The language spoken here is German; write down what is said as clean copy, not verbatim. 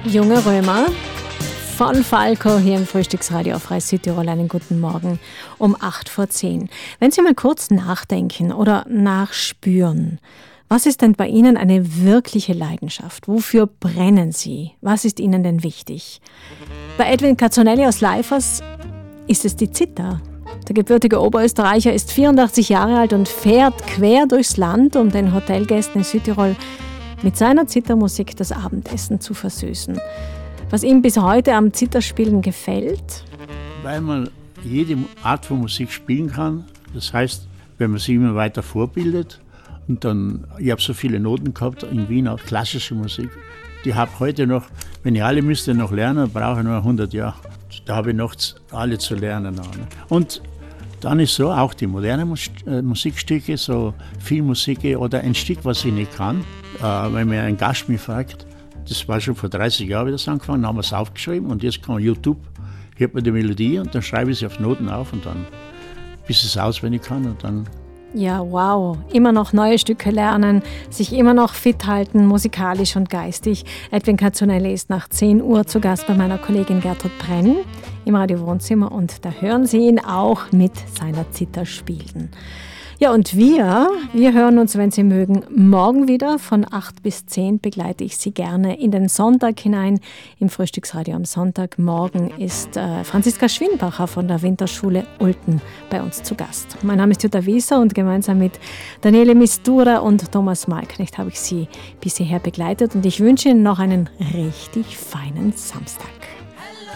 Junge Römer von Falco hier im Frühstücksradio auf Reis Südtirol. Einen guten Morgen um 8:10. Wenn Sie mal kurz nachdenken oder nachspüren, was ist denn bei Ihnen eine wirkliche Leidenschaft? Wofür brennen Sie? Was ist Ihnen denn wichtig? Bei Edwin Cazzonelli aus Leifers ist es die Zither. Der gebürtige Oberösterreicher ist 84 Jahre alt und fährt quer durchs Land, um den Hotelgästen in Südtirol mit seiner Zithermusik das Abendessen zu versüßen. Was ihm bis heute am Zitherspielen gefällt? Weil man jede Art von Musik spielen kann. Das heißt, wenn man sich immer weiter vorbildet. Und dann, ich habe so viele Noten gehabt in Wien, auch klassische Musik. Die habe heute noch, wenn ich alle müsste noch lernen, brauche ich nur 100 Jahre. Da habe ich noch alle zu lernen. Und dann ist so auch die modernen Musikstücke, so Filmmusik oder ein Stück, was ich nicht kann. Wenn mir ein Gast mich fragt, das war schon vor 30 Jahren wieder angefangen, dann haben wir es aufgeschrieben und jetzt kann man YouTube, hört man die Melodie und dann schreibe ich sie auf Noten auf und dann, bis ich es auswendig kann und dann. Ja, wow. Immer noch neue Stücke lernen, sich immer noch fit halten, musikalisch und geistig. Edwin Cazzonelli ist nach 10 Uhr zu Gast bei meiner Kollegin Gertrud Brenn im Radio Wohnzimmer und da hören Sie ihn auch mit seiner Zither spielen. Ja, und wir hören uns, wenn Sie mögen, morgen wieder. Von 8 bis 10 begleite ich Sie gerne in den Sonntag hinein im Frühstücksradio am Sonntag. Morgen ist Franziska Schwinbacher von der Winterschule Ulten bei uns zu Gast. Mein Name ist Jutta Wieser und gemeinsam mit Daniele Mistura und Thomas Malknecht habe ich Sie bis hierher begleitet und ich wünsche Ihnen noch einen richtig feinen Samstag.